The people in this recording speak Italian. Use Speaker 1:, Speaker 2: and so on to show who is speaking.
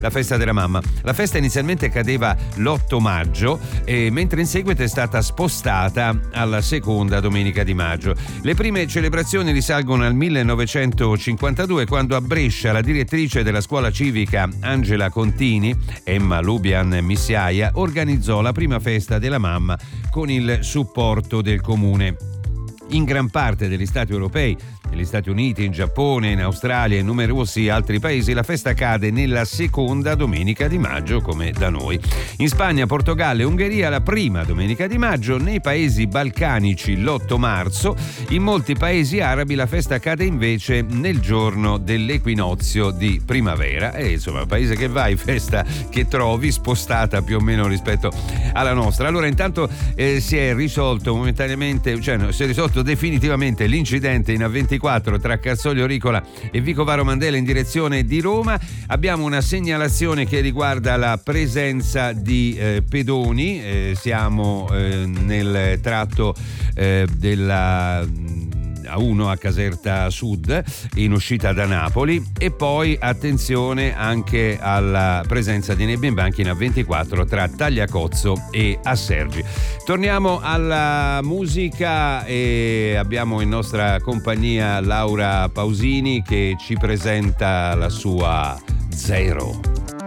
Speaker 1: la festa della mamma. La festa inizialmente cadeva l'8 maggio, mentre in seguito è stata spostata alla seconda domenica di maggio. Le prime celebrazioni risalgono al 1952, quando a Brescia la direttrice della scuola civica Angela Contini, Emma Lubian Missiaia, organizzò la prima festa della mamma con il supporto del comune. In gran parte degli stati europei, negli Stati Uniti, in Giappone, in Australia e in numerosi altri paesi, la festa cade nella seconda domenica di maggio, come da noi. In Spagna, Portogallo e Ungheria la prima domenica di maggio, nei paesi balcanici l'8 marzo, in molti paesi arabi la festa cade invece nel giorno dell'equinozio di primavera. E insomma, paese che vai, festa che trovi, spostata più o meno rispetto alla nostra. Allora, intanto si è risolto momentaneamente, cioè si è risolto definitivamente l'incidente in A24 tra Carsoglio Ricola e Vicovaro Mandela in direzione di Roma. Abbiamo una segnalazione che riguarda la presenza di pedoni. Siamo nel tratto della A1 a Caserta Sud in uscita da Napoli, e poi attenzione anche alla presenza di nebbie in banchi in A24 tra Tagliacozzo e Assergi. Torniamo alla musica e abbiamo in nostra compagnia Laura Pausini che ci presenta la sua Zero.